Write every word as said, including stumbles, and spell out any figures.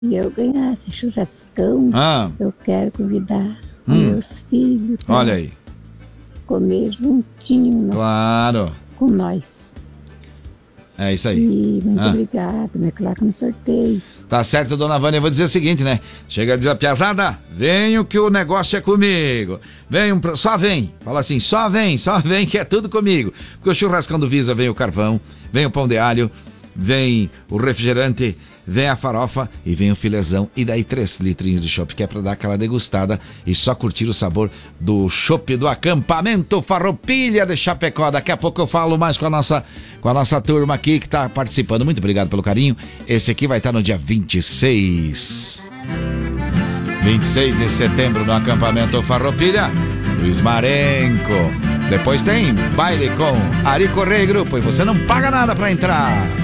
e eu ganhasse churrascão, ah. eu quero convidar hum. meus filhos. Olha aí. Comer juntinho, né? Claro. Com nós. É isso aí. E muito ah. obrigado, me coloca no sorteio. Tá certo, dona Vânia, eu vou dizer o seguinte, né? Chega a dizer, piazada, venho que o negócio é comigo. Venham, pra... só vem. Fala assim, só vem, só vem que é tudo comigo. Porque o churrascão do Visa vem o carvão, vem o pão de alho, vem o refrigerante, vem a farofa e vem o filezão. E daí três litrinhos de chopp, que é pra dar aquela degustada e só curtir o sabor do chopp do acampamento Farroupilha de Chapecó. Daqui a pouco eu falo mais com a nossa, com a nossa turma aqui que tá participando. Muito obrigado pelo carinho. Esse aqui vai estar no dia vinte e seis. vinte e seis de setembro no acampamento Farroupilha. Luiz Marenco. Depois tem baile com Ari Correia e Grupo. E você não paga nada pra entrar.